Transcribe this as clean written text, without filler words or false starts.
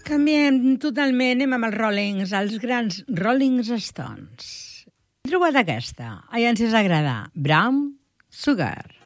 Canviem totalment, anem amb els Rollings, els grans Rolling Stones. He trobat aquesta, si us agrada, Brown Sugar.